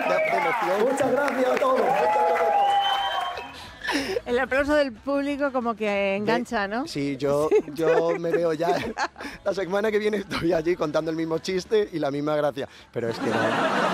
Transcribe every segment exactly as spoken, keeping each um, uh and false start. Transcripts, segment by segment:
de emoción. Muchas gracias a todos. El aplauso del público como que engancha, ¿no? Sí, yo, yo me veo ya. La semana que viene estoy allí contando el mismo chiste y la misma gracia. Pero es que no.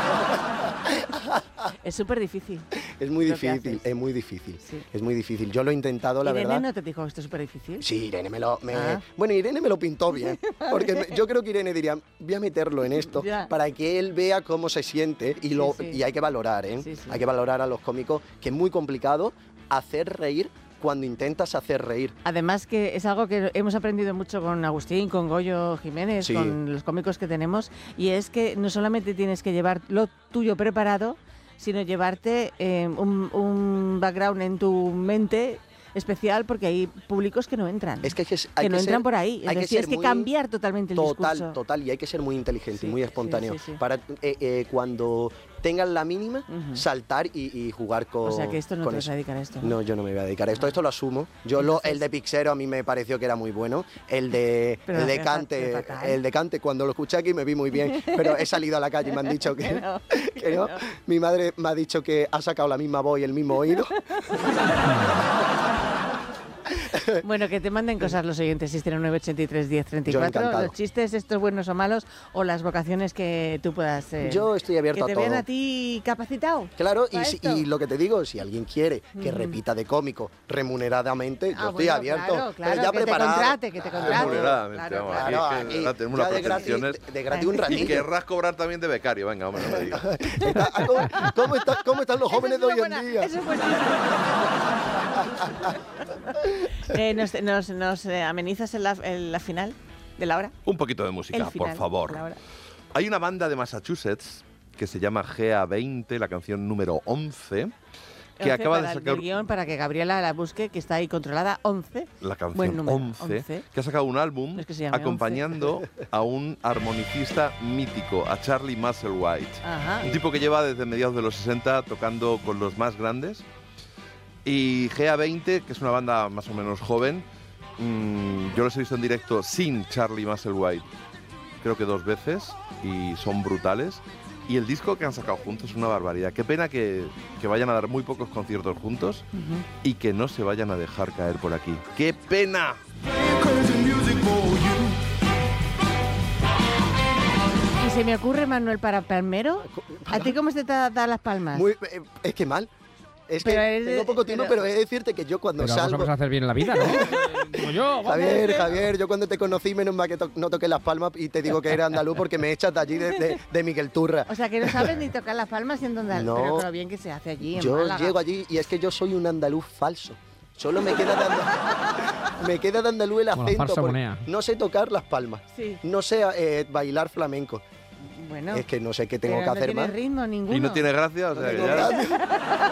Es súper difícil. Es muy difícil, es muy difícil. Sí. Es muy difícil. Yo lo he intentado, la ¿Irene verdad. no te dijo que esto es súper difícil? Sí, Irene me lo... Me... Ah. Bueno, Irene me lo pintó bien. Porque me- yo creo que Irene diría, voy a meterlo en esto Ya. para que él vea cómo se siente. Y, lo, Sí, sí. y hay que valorar, ¿eh? Sí, sí. Hay que valorar a los cómicos, que es muy complicado hacer reír cuando intentas hacer reír. Además que es algo que hemos aprendido mucho con Agustín, con Goyo Jiménez, Sí. con los cómicos que tenemos, y es que no solamente tienes que llevar lo tuyo preparado, sino llevarte eh, un, un background en tu mente especial, porque hay públicos que no entran. Es que, hay que, hay que que no ser- entran por ahí. hay Es decir, ser tienes que muy- cambiar totalmente el Total, discurso. total, y hay que ser muy inteligente Sí, y muy sí, espontáneo sí, sí. para eh, eh, cuando tengan la mínima, Ujú. saltar y, y jugar con O sea que esto no con te vas eso. a dedicar a esto. No, yo no me voy a dedicar a esto, esto lo asumo. Yo lo, Entonces- el de Pixero a mí me pareció que era muy bueno, el de, Pero el de es Cante, fatal. el de Cante cuando lo escuché aquí me vi muy bien, pero he salido a la calle y me han dicho que, Que no, que no. que no. Mi madre me ha dicho que ha sacado la misma voz y el mismo oído. Bueno, que te manden cosas los oyentes, seis cero nueve, ochenta y tres, diez, treinta y Yo cuatro, encantado. los chistes, estos buenos o malos, o las vocaciones que tú puedas... eh, Yo estoy abierto que a te vean todo. a ti capacitado. Claro, y, para si- esto. y lo que te digo, si alguien quiere que Ujú. repita de cómico remuneradamente, yo Ah, estoy bueno, abierto. claro, claro, pero ya que te preparado. contrate, que te contrate. Remuneradamente, Claro, vamos, claro. aquí es que aquí ahora tenemos ya unas de gratis, pretensiones. de, de gratis un Y ratito. querrás cobrar también de becario, venga, hombre, no me digas. Está- ah, ¿cómo, cómo está- cómo están los Esa jóvenes es de hoy una en buena- día? eso es buenísimo. Eh, nos, nos, nos, eh, amenizas en la, en la final de la hora. Un poquito de El música, final por favor. de la hora. Hay una banda de Massachusetts que se llama G A veinte, la canción número once, que once acaba de para el sacar del guión, para que Gabriela la busque, que está ahí controlada, once. la Buen canción número, once, once. que ha sacado un álbum No es que se llame acompañando a un armonicista mítico, a Charlie Musselwhite. Ajá. Un tipo que lleva desde mediados de los sesenta tocando con los más grandes. Y G A veinte, que es una banda más o menos joven, mmm, yo los he visto en directo sin Charlie Musselwhite, creo que dos veces, y son brutales. Y el disco que han sacado juntos es una barbaridad. Qué pena que, que vayan a dar muy pocos conciertos juntos Ujú. y que no se vayan a dejar caer por aquí. ¡Qué pena! Y se me ocurre, Manuel, para Palmero, ¿a ti cómo se te da dar las palmas? Muy, eh, es que mal. Es Pero que es de- tengo poco tiempo, pero- pero, he de decirte que yo cuando Pero algo salgo... sabes hacer bien en la vida, ¿no? Como yo. vamos. Javier, Javier, yo cuando te conocí, menos mal que to- no toqué las palmas y te digo que era andaluz porque me echas de allí de, de, de Miguel Turra. O sea, que no sabes ni tocar las palmas en donde... No. Pero con lo bien que se hace allí en Yo Málaga. llego allí y es que yo soy un andaluz falso. Solo me queda de andaluz, me queda de andaluz el Como la acento. farsa porque monea. no sé tocar las palmas. Sí. No sé eh, bailar flamenco. Bueno. Es que no sé qué tengo pero que no hacer tiene más. ritmo ninguno. Y no tiene gracia, o No sea que tengo ya... gracia.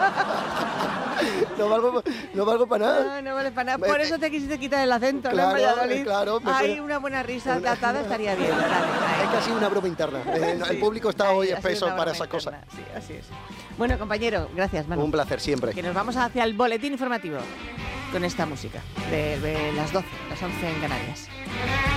No valgo, no valgo para nada. No, no vale para nada. Me- Por eso te quisiste quitar el acento, ¿no? Claro, En Valladolid. claro, me Hay fue- una buena risa una- tratada, estaría bien. Dale, ahí. Es que ha sido una broma interna. Eh, no, el Sí. público está Ahí, hoy ha sido espeso una para broma esas cosas. interna. Sí, así es. Bueno, compañero, gracias, Manu. Un placer siempre. Que nos vamos hacia el boletín informativo con esta música de, de las doce, las once en Canarias.